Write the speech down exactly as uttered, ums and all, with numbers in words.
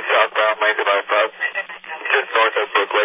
southbound Lazy bypass, just north of Brook Lake.